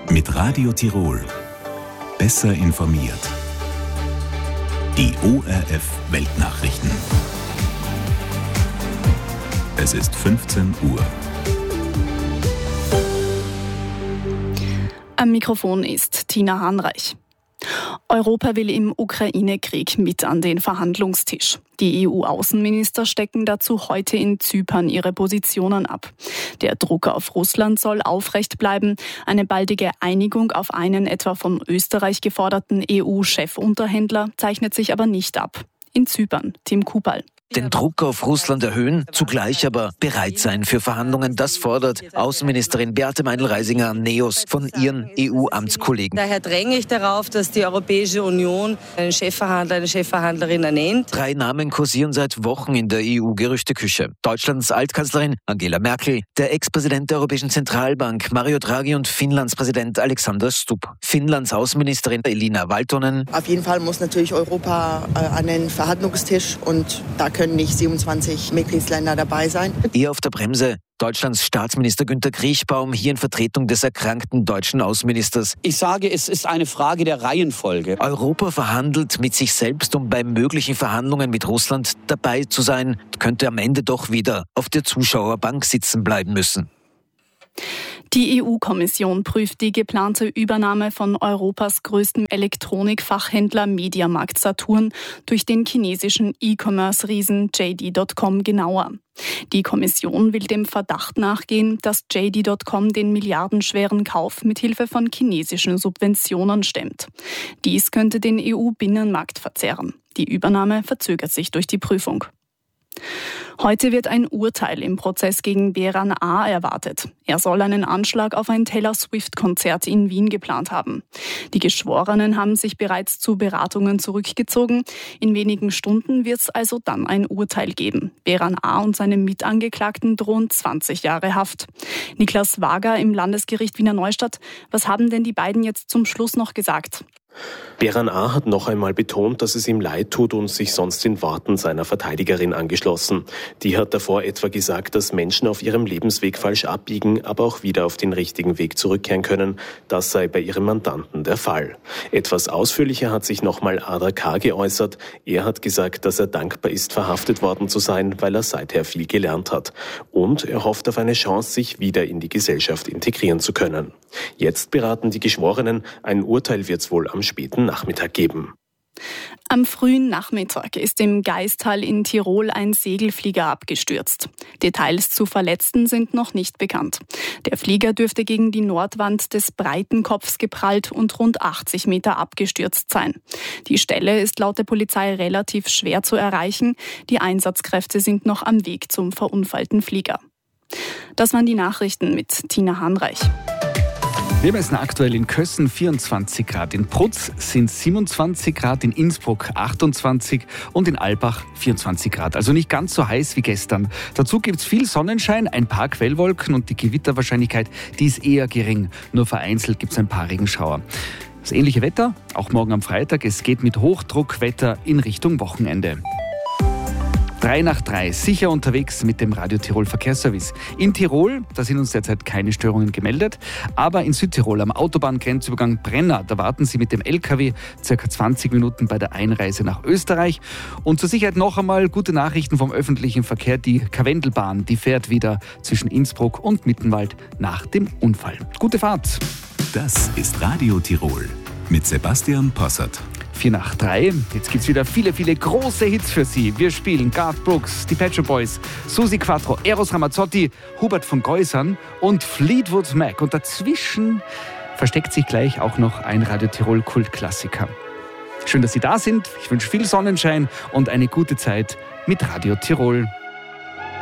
Mit Radio Tirol. Besser informiert. Die ORF Weltnachrichten. Es ist 15 Uhr. Am Mikrofon ist Tina Hahnreich. Europa will im Ukraine-Krieg mit an den Verhandlungstisch. Die EU-Außenminister stecken dazu heute in Zypern ihre Positionen ab. Der Druck auf Russland soll aufrecht bleiben. Eine baldige Einigung auf einen etwa von Österreich geforderten EU-Chefunterhändler zeichnet sich aber nicht ab. In Zypern, Tim Kupal. Den Druck auf Russland erhöhen, zugleich aber bereit sein für Verhandlungen. Das fordert Außenministerin Beate Meindl-Reisinger an NEOS von ihren EU-Amtskollegen. Daher dränge ich darauf, dass die Europäische Union einen Chefverhandler, eine Chefverhandlerin ernennt. 3 Namen kursieren seit Wochen in der EU-Gerüchteküche. Deutschlands Altkanzlerin Angela Merkel, der Ex-Präsident der Europäischen Zentralbank Mario Draghi und Finnlands Präsident Alexander Stubb. Finnlands Außenministerin Elina Valtonen. Auf jeden Fall muss natürlich Europa an den Verhandlungstisch und da können nicht 27 Mitgliedsländer dabei sein. Eher auf der Bremse Deutschlands Staatsminister Günter Kriechbaum, hier in Vertretung des erkrankten deutschen Außenministers. Ich sage, es ist eine Frage der Reihenfolge. Europa verhandelt mit sich selbst, um bei möglichen Verhandlungen mit Russland dabei zu sein, könnte am Ende doch wieder auf der Zuschauerbank sitzen bleiben müssen. Die EU-Kommission prüft die geplante Übernahme von Europas größtem Elektronikfachhändler Mediamarkt Saturn durch den chinesischen E-Commerce-Riesen JD.com genauer. Die Kommission will dem Verdacht nachgehen, dass JD.com den milliardenschweren Kauf mit Hilfe von chinesischen Subventionen stemmt. Dies könnte den EU-Binnenmarkt verzerren. Die Übernahme verzögert sich durch die Prüfung. Heute wird ein Urteil im Prozess gegen Beran A. erwartet. Er soll einen Anschlag auf ein Taylor Swift-Konzert in Wien geplant haben. Die Geschworenen haben sich bereits zu Beratungen zurückgezogen. In wenigen Stunden wird es also dann ein Urteil geben. Beran A. und seine Mitangeklagten drohen 20 Jahre Haft. Niklas Wager im Landesgericht Wiener Neustadt. Was haben denn die beiden jetzt zum Schluss noch gesagt? Beran A. hat noch einmal betont, dass es ihm leid tut und sich sonst den Worten seiner Verteidigerin angeschlossen. Die hat davor etwa gesagt, dass Menschen auf ihrem Lebensweg falsch abbiegen, aber auch wieder auf den richtigen Weg zurückkehren können. Das sei bei ihrem Mandanten der Fall. Etwas ausführlicher hat sich nochmal Ada K. geäußert. Er hat gesagt, dass er dankbar ist, verhaftet worden zu sein, weil er seither viel gelernt hat. Und er hofft auf eine Chance, sich wieder in die Gesellschaft integrieren zu können. Jetzt beraten die Geschworenen. Ein Urteil wird es wohl am späten Nachmittag geben. Am frühen Nachmittag ist im Gaistal in Tirol ein Segelflieger abgestürzt. Details zu Verletzten sind noch nicht bekannt. Der Flieger dürfte gegen die Nordwand des Breitenkopfs geprallt und rund 80 Meter abgestürzt sein. Die Stelle ist laut der Polizei relativ schwer zu erreichen. Die Einsatzkräfte sind noch am Weg zum verunfallten Flieger. Das waren die Nachrichten mit Tina Hahnreich. Wir messen aktuell in Kössen 24 Grad, in Prutz sind 27 Grad, in Innsbruck 28 und in Albach 24 Grad. Also nicht ganz so heiß wie gestern. Dazu gibt es viel Sonnenschein, ein paar Quellwolken und die Gewitterwahrscheinlichkeit, die ist eher gering. Nur vereinzelt gibt es ein paar Regenschauer. Das ähnliche Wetter, auch morgen am Freitag. Es geht mit Hochdruckwetter in Richtung Wochenende. 3 nach 3, sicher unterwegs mit dem Radio Tirol Verkehrsservice. In Tirol, da sind uns derzeit keine Störungen gemeldet, aber in Südtirol am Autobahngrenzübergang Brenner, da warten Sie mit dem LKW ca. 20 Minuten bei der Einreise nach Österreich. Und zur Sicherheit noch einmal gute Nachrichten vom öffentlichen Verkehr. Die Karwendelbahn, die fährt wieder zwischen Innsbruck und Mittenwald nach dem Unfall. Gute Fahrt! Das ist Radio Tirol mit Sebastian Possert. 4 nach 3. Jetzt gibt's wieder viele, viele große Hits für Sie. Wir spielen Garth Brooks, die Pet Shop Boys, Susi Quattro, Eros Ramazzotti, Hubert von Geusern und Fleetwood Mac. Und dazwischen versteckt sich gleich auch noch ein Radio Tirol Kultklassiker. Schön, dass Sie da sind. Ich wünsche viel Sonnenschein und eine gute Zeit mit Radio Tirol.